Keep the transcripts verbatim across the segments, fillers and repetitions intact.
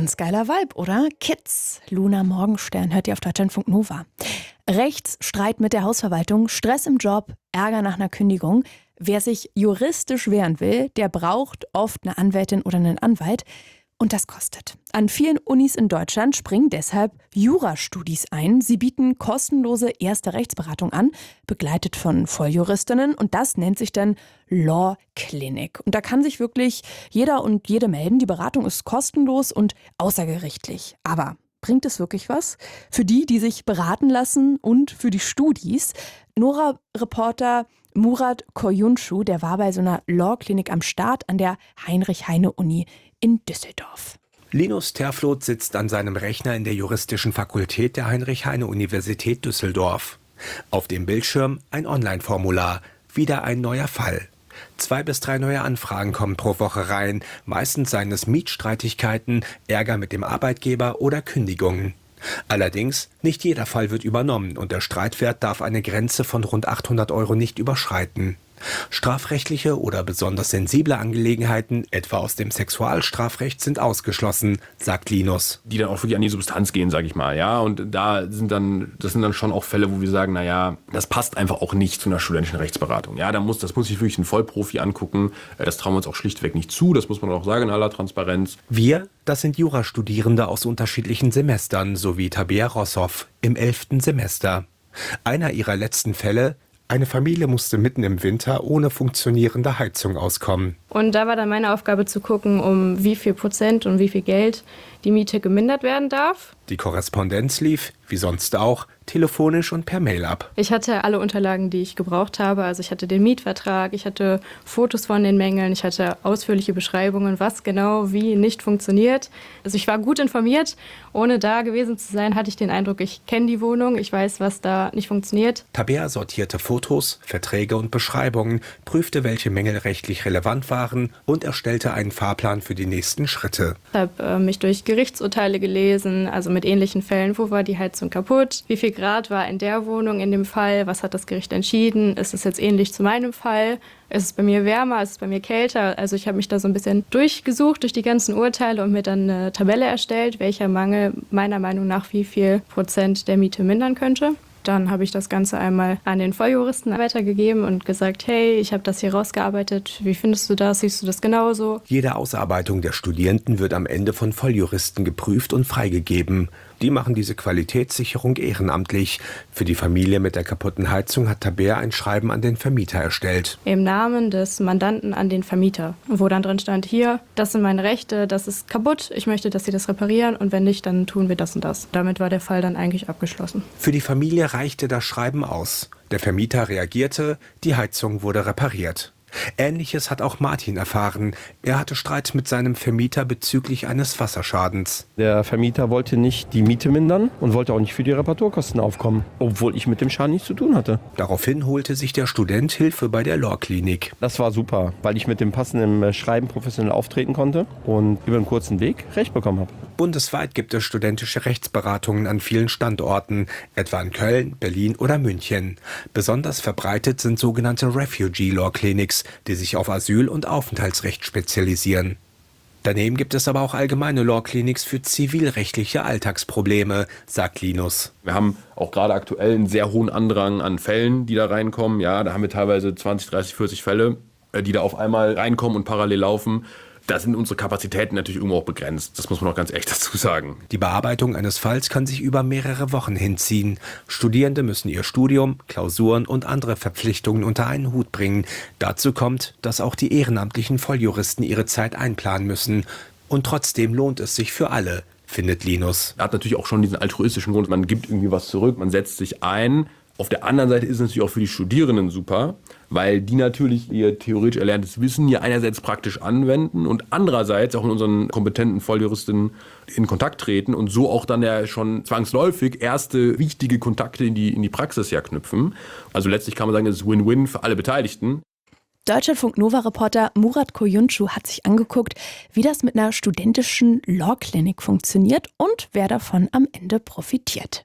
Ganz geiler Vibe, oder? Kids, Luna Morgenstern, hört ihr auf Deutschlandfunk Nova. Rechtsstreit mit der Hausverwaltung, Stress im Job, Ärger nach einer Kündigung. Wer sich juristisch wehren will, der braucht oft eine Anwältin oder einen Anwalt. Und das kostet. An vielen Unis in Deutschland springen deshalb Jurastudis ein. Sie bieten kostenlose erste Rechtsberatung an, begleitet von Volljuristinnen. Und das nennt sich dann Law Clinic. Und da kann sich wirklich jeder und jede melden. Die Beratung ist kostenlos und außergerichtlich. Aber bringt es wirklich was? Für die, die sich beraten lassen und für die Studis. Nora-Reporter Murat Koyuncu, der war bei so einer Law Clinic am Start an der Heinrich-Heine-Uni in Düsseldorf. Linus Terfloth sitzt an seinem Rechner in der juristischen Fakultät der Heinrich-Heine-Universität Düsseldorf. Auf dem Bildschirm ein Online-Formular, wieder ein neuer Fall. Zwei bis drei neue Anfragen kommen pro Woche rein. Meistens seien es Mietstreitigkeiten, Ärger mit dem Arbeitgeber oder Kündigungen. Allerdings, nicht jeder Fall wird übernommen und der Streitwert darf eine Grenze von rund achthundert Euro nicht überschreiten. Strafrechtliche oder besonders sensible Angelegenheiten, etwa aus dem Sexualstrafrecht, sind ausgeschlossen, sagt Linus. Die dann auch wirklich an die Substanz gehen, sage ich mal, ja. Und da sind dann, das sind dann schon auch Fälle, wo wir sagen, naja, das passt einfach auch nicht zu einer studentischen Rechtsberatung. Ja, da muss, das muss sich wirklich ein Vollprofi angucken. Das trauen wir uns auch schlichtweg nicht zu, das muss man auch sagen in aller Transparenz. Wir, das sind Jurastudierende aus unterschiedlichen Semestern, sowie Tabea Rossoff im elften Semester. Einer ihrer letzten Fälle: eine Familie musste mitten im Winter ohne funktionierende Heizung auskommen. Und da war dann meine Aufgabe zu gucken, um wie viel Prozent und wie viel Geld die Miete gemindert werden darf. Die Korrespondenz lief, wie sonst auch, telefonisch und per Mail ab. Ich hatte alle Unterlagen, die ich gebraucht habe. Also ich hatte den Mietvertrag, ich hatte Fotos von den Mängeln, ich hatte ausführliche Beschreibungen, was genau wie nicht funktioniert. Also ich war gut informiert. Ohne da gewesen zu sein, hatte ich den Eindruck, ich kenne die Wohnung, ich weiß, was da nicht funktioniert. Tabea sortierte Fotos, Verträge und Beschreibungen, prüfte, welche Mängel rechtlich relevant waren und erstellte einen Fahrplan für die nächsten Schritte. Ich habe äh, mich durch Gerichtsurteile gelesen, also mit ähnlichen Fällen. Wo war die Heizung kaputt? Wie viel Grad war in der Wohnung in dem Fall? Was hat das Gericht entschieden? Ist es jetzt ähnlich zu meinem Fall? Ist es bei mir wärmer? Ist es bei mir kälter? Also ich habe mich da so ein bisschen durchgesucht durch die ganzen Urteile und mir dann eine Tabelle erstellt, welcher Mangel meiner Meinung nach wie viel Prozent der Miete mindern könnte. Dann habe ich das Ganze einmal an den Volljuristen weitergegeben und gesagt, hey, ich habe das hier rausgearbeitet, wie findest du das, siehst du das genauso? Jede Ausarbeitung der Studierenden wird am Ende von Volljuristen geprüft und freigegeben. Die machen diese Qualitätssicherung ehrenamtlich. Für die Familie mit der kaputten Heizung hat Tabea ein Schreiben an den Vermieter erstellt. Im Namen des Mandanten an den Vermieter, wo dann drin stand, hier, das sind meine Rechte, das ist kaputt, ich möchte, dass Sie das reparieren und wenn nicht, dann tun wir das und das. Damit war der Fall dann eigentlich abgeschlossen. Für die Familie reichte das Schreiben aus. Der Vermieter reagierte, die Heizung wurde repariert. Ähnliches hat auch Martin erfahren. Er hatte Streit mit seinem Vermieter bezüglich eines Wasserschadens. Der Vermieter wollte nicht die Miete mindern und wollte auch nicht für die Reparaturkosten aufkommen, obwohl ich mit dem Schaden nichts zu tun hatte. Daraufhin holte sich der Student Hilfe bei der Law Clinic. Das war super, weil ich mit dem passenden Schreiben professionell auftreten konnte und über einen kurzen Weg Recht bekommen habe. Bundesweit gibt es studentische Rechtsberatungen an vielen Standorten, etwa in Köln, Berlin oder München. Besonders verbreitet sind sogenannte Refugee Law Clinics, die sich auf Asyl- und Aufenthaltsrecht spezialisieren. Daneben gibt es aber auch allgemeine Law Clinics für zivilrechtliche Alltagsprobleme, sagt Linus. Wir haben auch gerade aktuell einen sehr hohen Andrang an Fällen, die da reinkommen. Ja, da haben wir teilweise zwanzig, dreißig, vierzig Fälle, die da auf einmal reinkommen und parallel laufen. Da sind unsere Kapazitäten natürlich irgendwo auch begrenzt. Das muss man auch ganz echt dazu sagen. Die Bearbeitung eines Falls kann sich über mehrere Wochen hinziehen. Studierende müssen ihr Studium, Klausuren und andere Verpflichtungen unter einen Hut bringen. Dazu kommt, dass auch die ehrenamtlichen Volljuristen ihre Zeit einplanen müssen. Und trotzdem lohnt es sich für alle, findet Linus. Er hat natürlich auch schon diesen altruistischen Grund. Man gibt irgendwie was zurück, man setzt sich ein. Auf der anderen Seite ist es natürlich auch für die Studierenden super, weil die natürlich ihr theoretisch erlerntes Wissen ja einerseits praktisch anwenden und andererseits auch mit unseren kompetenten Volljuristinnen in Kontakt treten und so auch dann ja schon zwangsläufig erste wichtige Kontakte in die, in die Praxis ja knüpfen. Also letztlich kann man sagen, es ist Win-Win für alle Beteiligten. Deutschlandfunk Nova-Reporter Murat Koyuncu hat sich angeguckt, wie das mit einer studentischen Law Clinic funktioniert und wer davon am Ende profitiert.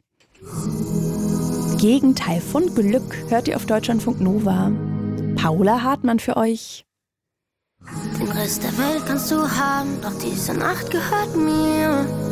Gegenteil von Glück hört ihr auf Deutschlandfunk Nova. Paula Hartmann für euch. Den Rest der Welt kannst du haben, doch diese Nacht gehört mir.